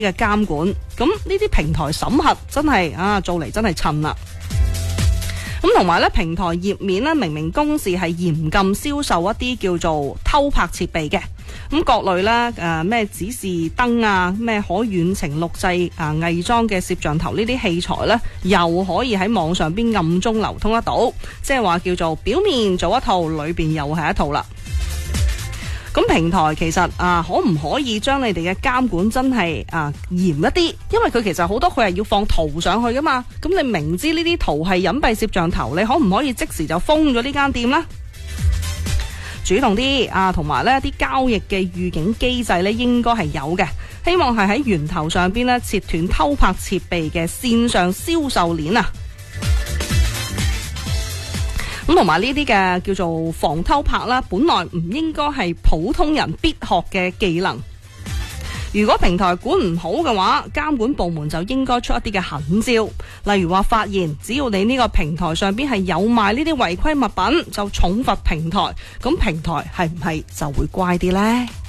嘅監管。咁呢啲平台審核真係做嚟真係襯啦。咁同埋咧，平台頁面咧明明公示係嚴禁銷售一啲叫做偷拍設備嘅，咁各類咧咩指示燈啊，咩可遠程錄製偽裝嘅攝像頭呢啲器材咧，又可以喺網上邊暗中流通得到，即係話叫做表面做一套，裏邊又係一套啦。咁平台其實可唔可以將你哋嘅監管真係嚴一啲？因為佢其實好多佢係要放圖上去噶嘛。咁你明知呢啲圖係隱蔽攝像頭，你可唔可以即時就封咗呢間店呢？主動啲同埋呢啲交易嘅預警機制呢應該係有嘅。希望係喺源頭上邊呢切斷偷拍設備嘅線上銷售鏈啊！咁同埋呢啲嘅叫做防偷拍啦，本來唔應該係普通人必學嘅技能。如果平台管唔好嘅話，監管部門就應該出一啲嘅狠招，例如話發現只要你呢個平台上邊係有賣呢啲違規物品，就重罰平台。咁平台係唔係就會乖啲呢？